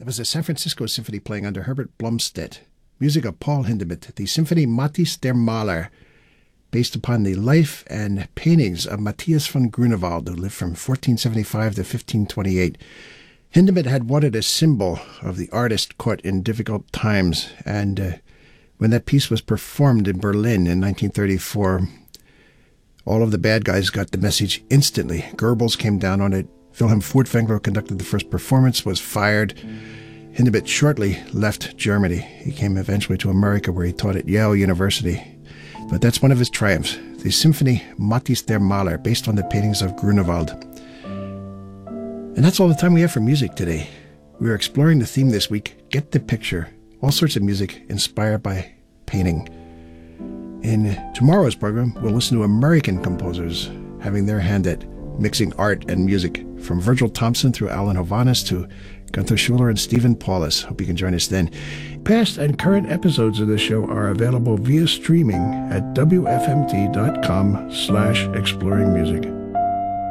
was a San Francisco symphony playing under Herbert Blomstedt. Music of Paul Hindemith, the Symphony Matthias der Maler, based upon the life and paintings of Matthias von Grunewald, who lived from 1475 to 1528. Hindemith had wanted a symbol of the artist caught in difficult times, and when that piece was performed in Berlin in 1934, all of the bad guys got the message instantly. Goebbels came down on it. Wilhelm Furtwängler, who conducted the first performance, was fired. Hindemith shortly left Germany. He came eventually to America, where he taught at Yale University. But that's one of his triumphs, the Symphony Matthias der Maler, based on the paintings of Grunewald. And that's all the time we have for music today. We are exploring the theme this week, Get the Picture, all sorts of music inspired by painting. In tomorrow's program, we'll listen to American composers having their hand at mixing art and music, from Virgil Thomson through Alan Hovhaness to Gunther Schuller and Stephen Paulus. Hope you can join us then. Past and current episodes of the show are available via streaming at wfmt.com/exploringmusic.